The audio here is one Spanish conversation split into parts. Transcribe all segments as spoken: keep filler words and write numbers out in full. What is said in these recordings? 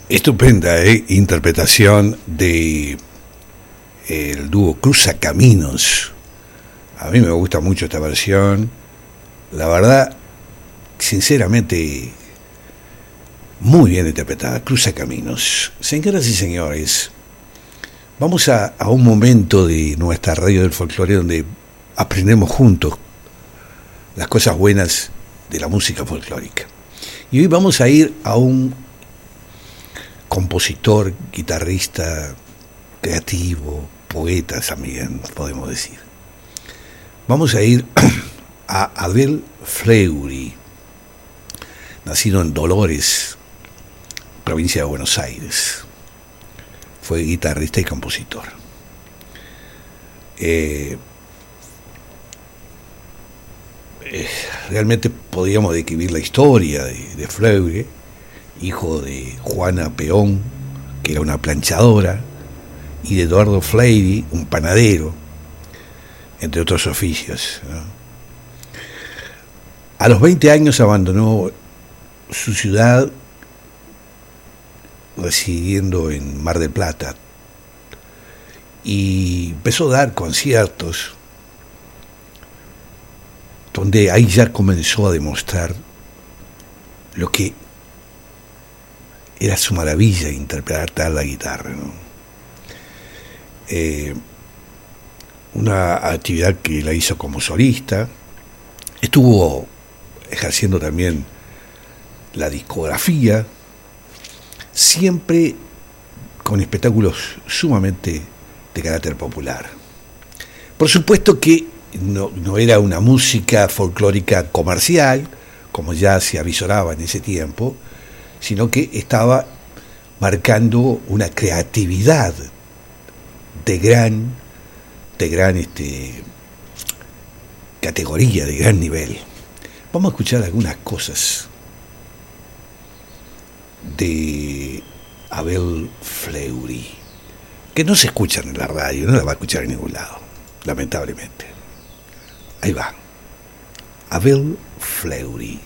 Estupenda ¿eh? interpretación de el dúo Cruzacaminos. A mí me gusta mucho esta versión. La verdad, sinceramente, muy bien interpretada. Cruzacaminos. Señoras y señores, vamos a, a un momento de nuestra radio del folclore donde aprendemos juntos las cosas buenas de la música folclórica. Y hoy vamos a ir a un compositor, guitarrista, creativo, poeta también, podemos decir. Vamos a ir a Abel Fleury, nacido en Dolores, provincia de Buenos Aires. Fue guitarrista y compositor. Eh, eh, realmente podríamos describir la historia de, de Fleury, hijo de Juana Peón, que era una planchadora, y de Eduardo Fleury, un panadero, entre otros oficios, ¿no? A los veinte años abandonó su ciudad, residiendo en Mar del Plata, y empezó a dar conciertos, donde ahí ya comenzó a demostrar lo que era su maravilla, interpretar la guitarra, ¿no? Eh, una actividad que la hizo como solista. Estuvo ejerciendo también la discografía, siempre con espectáculos sumamente de carácter popular. Por supuesto que no, no era una música folclórica comercial, como ya se avisoraba en ese tiempo, sino que estaba marcando una creatividad de gran, de gran este, categoría, de gran nivel. Vamos a escuchar algunas cosas de Abel Fleury, que no se escuchan en la radio, no la va a escuchar en ningún lado, lamentablemente. Ahí va, Abel Fleury.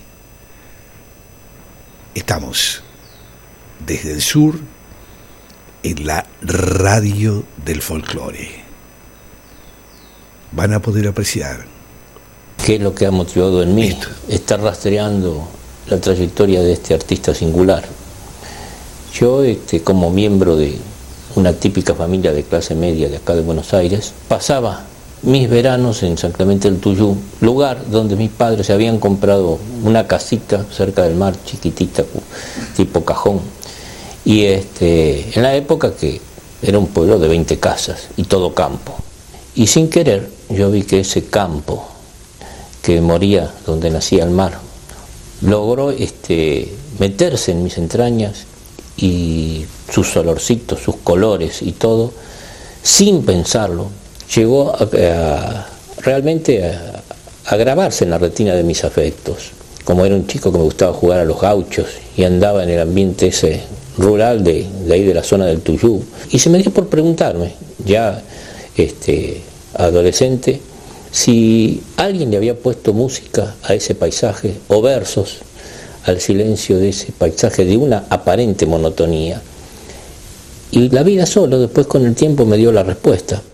Estamos desde el sur en la radio del folclore. Van a poder apreciar. ¿Qué es lo que ha motivado en mí? Esto. Estar rastreando la trayectoria de este artista singular. Yo, este, como miembro de una típica familia de clase media de acá de Buenos Aires, pasaba mis veranos en San Clemente del Tuyú, lugar donde mis padres se habían comprado una casita cerca del mar, chiquitita, tipo cajón, y este, en la época que era un pueblo de veinte casas y todo campo, y sin querer yo vi que ese campo que moría donde nacía el mar logró este, meterse en mis entrañas, y sus olorcitos, sus colores y todo, sin pensarlo, llegó a, a, realmente a, a grabarse en la retina de mis afectos. Como era un chico que me gustaba jugar a los gauchos y andaba en el ambiente ese rural de, de ahí de la zona del Tuyú, y se me dio por preguntarme, ya este, adolescente, si alguien le había puesto música a ese paisaje o versos al silencio de ese paisaje de una aparente monotonía. Y la vida solo después con el tiempo me dio la respuesta.